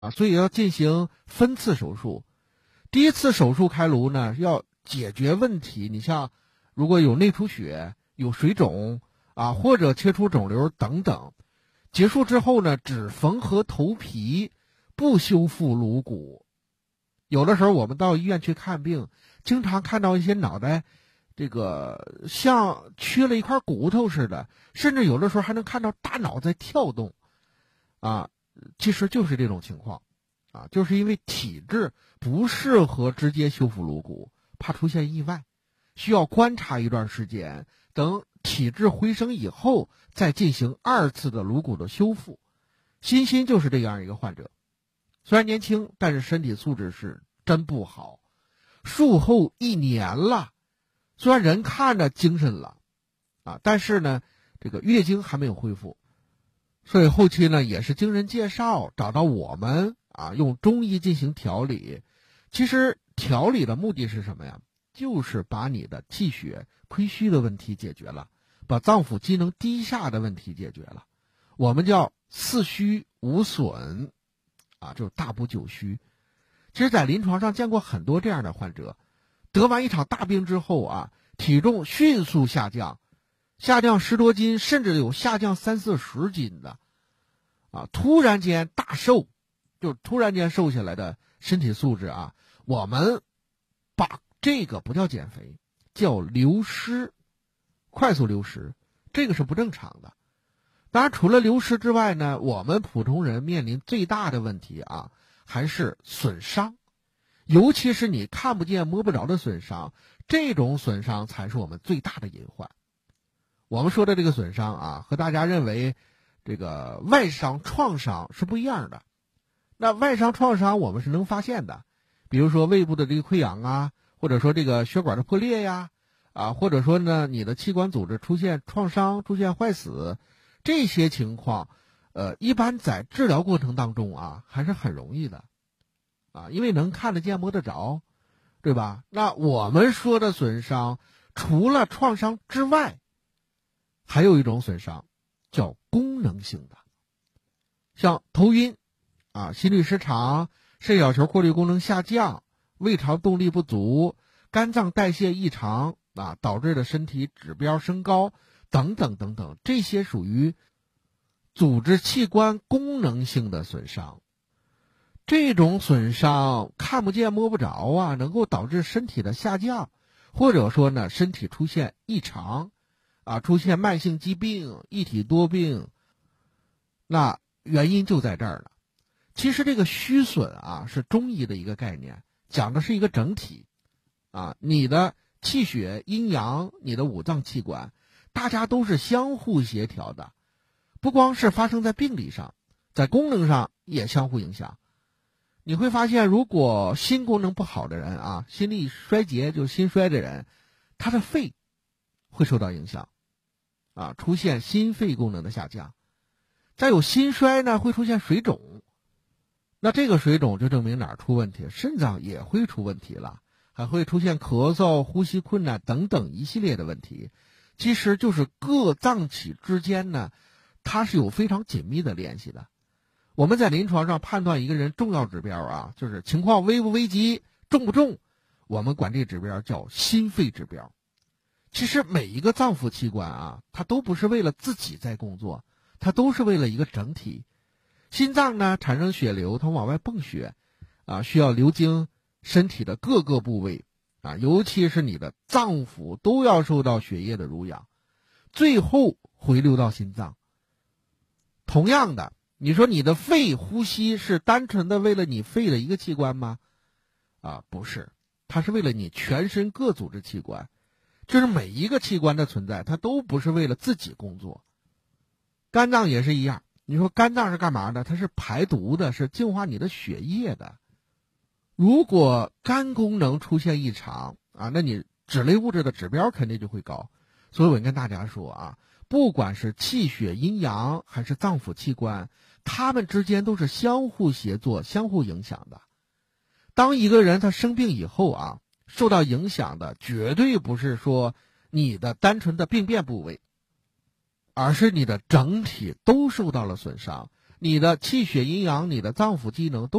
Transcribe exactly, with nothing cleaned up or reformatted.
啊，所以要进行分次手术。第一次手术开颅呢，要解决问题。你像如果有内出血、有水肿啊，或者切除肿瘤等等，结束之后呢，只缝合头皮，不修复颅骨。有的时候我们到医院去看病，经常看到一些脑袋这个像缺了一块骨头似的，甚至有的时候还能看到大脑在跳动啊，其实就是这种情况啊，就是因为体质不适合直接修复颅骨，怕出现意外，需要观察一段时间，等体质回升以后再进行二次的颅骨的修复。欣欣就是这样一个患者，虽然年轻，但是身体素质是真不好。术后一年了，虽然人看着精神了啊，但是呢这个月经还没有恢复，所以后期呢也是经人介绍找到我们啊，用中医进行调理。其实调理的目的是什么呀？就是把你的气血亏虚的问题解决了，把脏腑机能低下的问题解决了。我们叫四虚无损啊，就是大补九虚。其实在临床上见过很多这样的患者，得完一场大病之后啊，体重迅速下降，下降十多斤，甚至有下降三四十斤的啊，突然间大瘦，就突然间瘦下来的身体素质啊，我们把这个不叫减肥，叫流失，快速流失，这个是不正常的。当然除了流失之外呢，我们普通人面临最大的问题啊，还是损伤，尤其是你看不见摸不着的损伤，这种损伤才是我们最大的隐患。我们说的这个损伤啊，和大家认为这个外伤创伤是不一样的。那外伤创伤我们是能发现的，比如说胃部的这个溃疡啊，或者说这个血管的破裂呀，啊，或者说呢你的器官组织出现创伤、出现坏死，这些情况呃一般在治疗过程当中啊还是很容易的啊，因为能看得见摸得着，对吧？那我们说的损伤除了创伤之外，还有一种损伤叫功能性的，像头晕啊、心律失常、肾小球过滤功能下降、胃肠动力不足、肝脏代谢异常啊，导致的身体指标升高等等等等，这些属于组织器官功能性的损伤。这种损伤看不见摸不着啊，能够导致身体的下降，或者说呢身体出现异常啊，出现慢性疾病、一体多病，那原因就在这儿了。其实这个虚损啊是中医的一个概念，讲的是一个整体啊，你的气血阴阳，你的五脏器官大家都是相互协调的，不光是发生在病理上，在功能上也相互影响。你会发现如果心功能不好的人啊，心力衰竭就是心衰的人，他的肺会受到影响啊，出现心肺功能的下降。再有心衰呢，会出现水肿，那这个水肿就证明哪儿出问题，肾脏也会出问题了，还会出现咳嗽、呼吸困难等等一系列的问题。其实就是各脏器之间呢，它是有非常紧密的联系的。我们在临床上判断一个人重要指标啊，就是情况危不危急、重不重，我们管这指标叫心肺指标。其实每一个脏腑器官啊，它都不是为了自己在工作，它都是为了一个整体。心脏呢产生血流，它往外泵血啊，需要流经身体的各个部位啊，尤其是你的脏腑都要受到血液的濡养，最后回流到心脏。同样的，你说你的肺呼吸是单纯的为了你肺的一个器官吗？啊，不是，它是为了你全身各组织器官，就是每一个器官的存在，它都不是为了自己工作。肝脏也是一样，你说肝脏是干嘛的？它是排毒的，是净化你的血液的。如果肝功能出现异常啊，那你脂类物质的指标肯定就会高。所以我跟大家说啊，不管是气血阴阳还是脏腑器官，它们之间都是相互协作、相互影响的。当一个人他生病以后啊，受到影响的绝对不是说你的单纯的病变部位，而是你的整体都受到了损伤， 你的气血阴阳、你的脏腑机能都